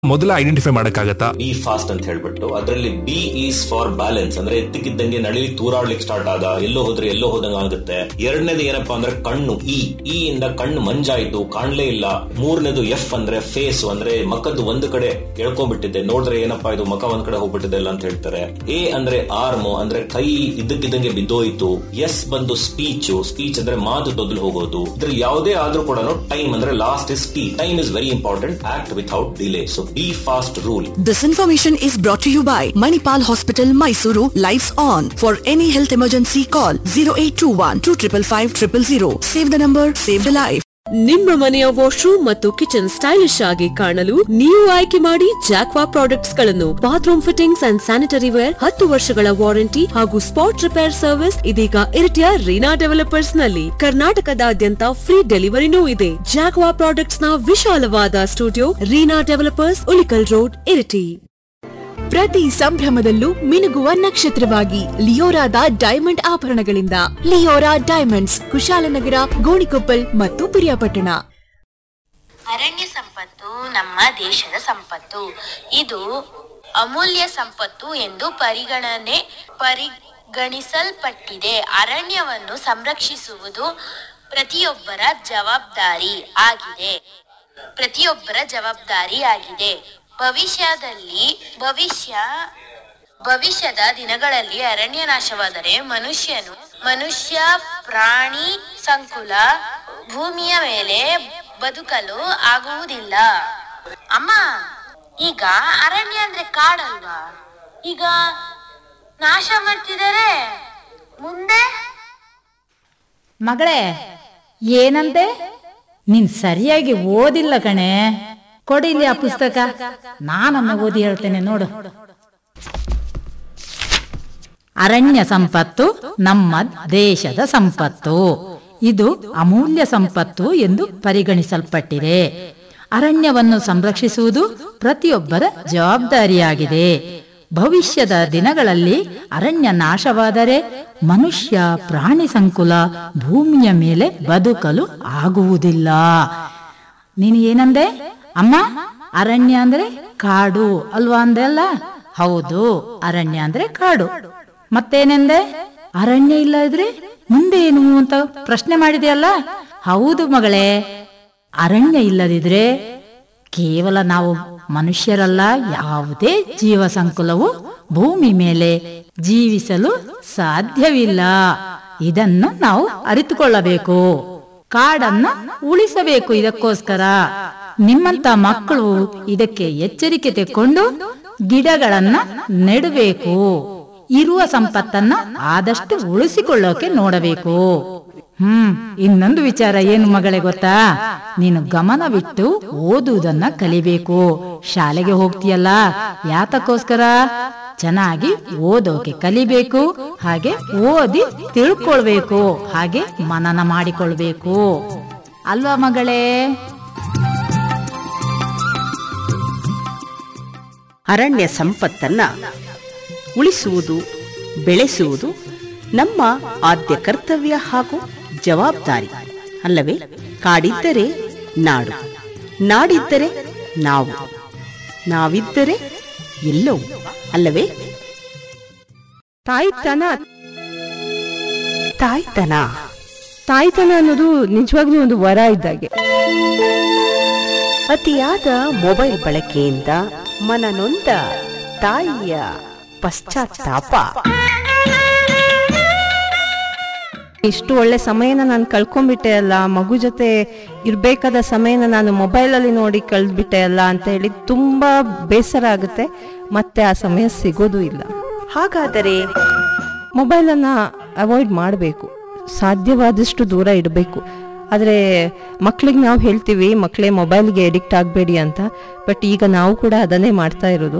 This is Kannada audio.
ಮೊದಲ ಐಡೆಂಟಿಫೈ ಮಾಡಕ್ಕಾಗತ್ತಾ? ಬಿ ಫಾಸ್ಟ್ ಅಂತ ಹೇಳ್ಬಿಟ್ಟು ಅದರಲ್ಲಿ ಬಿ ಈಸ್ ಫಾರ್ ಬ್ಯಾಲೆನ್ಸ್, ಅಂದ್ರೆ ಎತ್ತಿಕ್ಕಿದ್ದಂಗೆ ನಳಿ ತೂರಾಡ್ಲಿಕ್ಕೆ ಸ್ಟಾರ್ಟ್ ಆದ, ಎಲ್ಲೋ ಹೋದ್ರೆ ಎಲ್ಲೋ ಹೋದಂಗ ಆಗುತ್ತೆ. ಎರಡನೇದು ಏನಪ್ಪಾ ಅಂದ್ರೆ ಕಣ್ಣು, ಇ ಇಂದ ಕಣ್ಣು ಮಂಜಾಯ್ತು, ಕಾಣ್ಲೇ ಇಲ್ಲ. ಮೂರನೇದು ಎಫ್ ಅಂದ್ರೆ ಫೇಸ್, ಅಂದ್ರೆ ಮಕ್ಕದ್ದು ಒಂದು ಕಡೆ ಎಳ್ಕೊಂಡ್ಬಿಟ್ಟಿದೆ, ನೋಡಿದ್ರೆ ಏನಪ್ಪಾ ಇದು ಮಕ ಒಂದ್ ಕಡೆ ಹೋಗ್ಬಿಟ್ಟಿದೆ ಇಲ್ಲ ಅಂತ ಹೇಳ್ತಾರೆ. ಎ ಅಂದ್ರೆ ಆರ್ಮ್, ಅಂದ್ರೆ ಕೈ ಇದ್ದಕ್ಕಿದ್ದಂಗೆ ಬಿದ್ದೋಯ್ತು. ಎಸ್ ಬಂದು ಸ್ಪೀಚ್ ಅಂದ್ರೆ ಮಾತು ತೊದಲು ಹೋಗೋದು. ಇದ್ರಲ್ಲಿ ಯಾವುದೇ ಆದ್ರೂ ಕೂಡ ಟೈಮ್ ಅಂದ್ರೆ last is T. Time is very important. Act without delay. So be fast rule. This information is brought to you by Manipal Hospital, Mysuru. Lives on. For any health emergency, call 0821 2555 000. Save the number, save the life. ನಿಮ್ಮ ಮನೆಯ ವಾಶ್ರೂಮ್ ಮತ್ತು ಕಿಚನ್ ಸ್ಟೈಲಿಶ್ ಆಗಿ ಕಾಣಲು ನೀವು ಆಯ್ಕೆ ಮಾಡಿ ಜಾಕ್ವಾ ಪ್ರಾಡಕ್ಟ್ಸ್ ಗಳನ್ನು. Bathroom fittings and sanitary wear, 10 ವರ್ಷಗಳ ವಾರಂಟಿ ಹಾಗೂ ಸ್ಪಾಟ್ ರಿಪೇರ್ ಸರ್ವಿಸ್ ಇದೀಗ ಇರಿಟಿಯ ರೀನಾ ಡೆವಲಪರ್ಸ್ ನಲ್ಲಿ. ಕರ್ನಾಟಕದಾದ್ಯಂತ ಫ್ರೀ ಡೆಲಿವರಿನೂ ಇದೆ. ಜಾಕ್ವಾ ಪ್ರಾಡಕ್ಟ್ಸ್ ನ ವಿಶಾಲವಾದ studio, Reena developers, Ulikkal road, Iritty. ಪ್ರತಿ ಸಂಭ್ರಮದಲ್ಲೂ ಮಿನುಗುವ ನಕ್ಷತ್ರವಾಗಿ ಲಿಯೋರಾದ diamond ಆಭರಣಗಳಿಂದ. Leora diamonds, Kushalnagar, Gonikoppal ಮತ್ತು ಪಿರಿಯಾಪಟ್ಟಣ. ಅರಣ್ಯ ಸಂಪತ್ತು ನಮ್ಮ ದೇಶದ ಸಂಪತ್ತು. ಇದು ಅಮೂಲ್ಯ ಸಂಪತ್ತು ಎಂದು ಪರಿಗಣಿಸಲ್ಪಟ್ಟಿದೆ. ಅರಣ್ಯವನ್ನು ಸಂರಕ್ಷಿಸುವುದು ಪ್ರತಿಯೊಬ್ಬರ ಜವಾಬ್ದಾರಿಯಾಗಿದೆ. ಭವಿಷ್ಯದ ದಿನಗಳಲ್ಲಿ ಅರಣ್ಯ ನಾಶವಾದರೆ ಮನುಷ್ಯ ಪ್ರಾಣಿ ಸಂಕುಲ ಭೂಮಿಯ ಮೇಲೆ ಬದುಕಲು ಆಗುವುದಿಲ್ಲ. ಅಮ್ಮ, ಈಗ ಅರಣ್ಯ ಅಂದ್ರೆ ಕಾಡಲ್ವಾ? ಈಗ ನಾಶ ಮಾಡ್ತಿದ್ದಾರೆ, ಮುಂದೆ? ಮಗಳೇ, ಏನಂತೆ? ನೀನ್ ಸರಿಯಾಗಿ ಓದಿಲ್ಲ ಕಣೆ. ಕೊಡಿಲಿ ಆ ಪುಸ್ತಕ, ನಾನೊಮ್ಮೆ ಓದಿ ಹೇಳ್ತೇನೆ ನೋಡು. ಅರಣ್ಯ ಸಂಪತ್ತು ನಮ್ಮ ದೇಶದ ಸಂಪತ್ತು. ಇದು ಅಮೂಲ್ಯ ಸಂಪತ್ತು ಎಂದು ಪರಿಗಣಿಸಲ್ಪಟ್ಟಿದೆ. ಅರಣ್ಯವನ್ನು ಸಂರಕ್ಷಿಸುವುದು ಪ್ರತಿಯೊಬ್ಬರ ಜವಾಬ್ದಾರಿಯಾಗಿದೆ. ಭವಿಷ್ಯದ ದಿನಗಳಲ್ಲಿ ಅರಣ್ಯ ನಾಶವಾದರೆ ಮನುಷ್ಯ ಪ್ರಾಣಿ ಸಂಕುಲ ಭೂಮಿಯ ಮೇಲೆ ಬದುಕಲು ಆಗುವುದಿಲ್ಲ. ನೀನು ಏನಂದೆ ಅಮ್ಮ? ಅರಣ್ಯ ಅಂದ್ರೆ ಕಾಡು ಅಲ್ವಾ ಅಂದೆಲ್ಲ? ಹೌದು, ಅರಣ್ಯ ಅಂದ್ರೆ ಕಾಡು. ಮತ್ತೇನೆಂದೆ? ಅರಣ್ಯ ಇಲ್ಲ ಇದ್ರೆ ಮುಂದೆ ಏನು ಅಂತ ಪ್ರಶ್ನೆ ಮಾಡಿದೆಯಲ್ಲ? ಹೌದು ಮಗಳೇ, ಅರಣ್ಯ ಇಲ್ಲದಿದ್ರೆ ಕೇವಲ ನಾವು ಮನುಷ್ಯರಲ್ಲ, ಯಾವುದೇ ಜೀವ ಸಂಕುಲವು ಭೂಮಿ ಮೇಲೆ ಜೀವಿಸಲು ಸಾಧ್ಯವಿಲ್ಲ. ಇದನ್ನು ನಾವು ಅರಿತುಕೊಳ್ಳಬೇಕು. ಕಾಡನ್ನ ಉಳಿಸಬೇಕು. ಇದಕ್ಕೋಸ್ಕರ ನಿಮ್ಮಂತ ಮಕ್ಕಳು ಇದಕ್ಕೆ ಎಚ್ಚರಿಕೆ ತೆಕ್ಕೊಂಡು ಗಿಡಗಳನ್ನ ನೆಡಬೇಕು. ಇರುವ ಸಂಪತ್ತನ್ನ ಆದಷ್ಟು ಉಳಿಸಿಕೊಳ್ಳೋಕೆ ನೋಡಬೇಕು. ಇನ್ನೊಂದು ವಿಚಾರ ಏನು ಮಗಳೇ ಗೊತ್ತಾ? ನೀನು ಗಮನವಿಟ್ಟು ಓದುವುದನ್ನ ಕಲಿಬೇಕು. ಶಾಲೆಗೆ ಹೋಗ್ತೀಯಲ್ಲ, ಯಾತಕ್ಕೋಸ್ಕರ? ಚೆನ್ನಾಗಿ ಓದೋಕೆ ಕಲಿಬೇಕು, ಹಾಗೆ ಓದಿ ತಿಳ್ಕೊಳ್ಬೇಕು, ಹಾಗೆ ಮನನ ಮಾಡಿಕೊಳ್ಬೇಕು ಅಲ್ವಾ ಮಗಳೇ? ಅರಣ್ಯ ಸಂಪತ್ತನ್ನ ಉಳಿಸುವುದು, ಬೆಳೆಸುವುದು ನಮ್ಮ ಆದ್ಯ ಕರ್ತವ್ಯ ಹಾಗೂ ಜವಾಬ್ದಾರಿ ಅಲ್ಲವೇ? ಕಾಡಿದ್ದರೆ ನಾಡು, ನಾಡಿದ್ದರೆ ನಾವು, ನಾವಿದ್ದರೆ ಎಲ್ಲವೂ ಅಲ್ಲವೇ? ತಾಯ್ತನ ಅನ್ನೋದು ನಿಜವಾಗ್ಲೂ ಒಂದು ವರ ಇದ್ದಾಗೆ. ಅತಿಯಾದ ಮೊಬೈಲ್ ಬಳಕೆಯಿಂದ ಮನನೊಂದ ತಾಯಿಯ ಪಶ್ಚಾತ್ತಾಪ. ಇಷ್ಟು ಒಳ್ಳೆ ಸಮಯನ ನಾನು ಕಳ್ಕೊಂಡ್ಬಿಟ್ಟೆ ಅಲ್ಲ, ಮಗು ಜೊತೆ ಇರ್ಬೇಕಾದ ಸಮಯನ ನಾನು ಮೊಬೈಲಲ್ಲಿ ನೋಡಿ ಕಳೆದ್ಬಿಟ್ಟೆ ಅಲ್ಲ ಅಂತ ಹೇಳಿ ತುಂಬಾ ಬೇಸರ ಆಗುತ್ತೆ. ಮತ್ತೆ ಆ ಸಮಯ ಸಿಗೋದು ಇಲ್ಲ. ಹಾಗಾದರೆ ಮೊಬೈಲನ್ನ ಅವಾಯ್ಡ್ ಮಾಡಬೇಕು, ಸಾಧ್ಯವಾದಷ್ಟು ದೂರ ಇಡಬೇಕು. ಆದರೆ ಮಕ್ಳಿಗೆ ನಾವು ಹೇಳ್ತೀವಿ, ಮಕ್ಕಳೇ ಮೊಬೈಲ್ಗೆ ಅಡಿಕ್ಟ್ ಆಗಬೇಡಿ ಅಂತ. ಬಟ್ ಈಗ ನಾವು ಕೂಡ ಅದನ್ನೇ ಮಾಡ್ತಾ ಇರೋದು.